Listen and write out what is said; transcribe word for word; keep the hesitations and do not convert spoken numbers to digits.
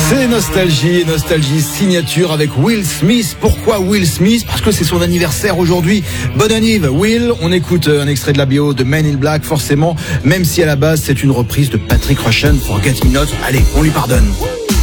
C'est Nostalgie, Nostalgie signature avec Will Smith. Pourquoi Will Smith? Parce que c'est son anniversaire aujourd'hui. Bonne anniv, Will. On écoute un extrait de la B O de Men in Black, forcément, même si à la base c'est une reprise de Patrick Rushen, Forget Me Not. Allez, on lui pardonne.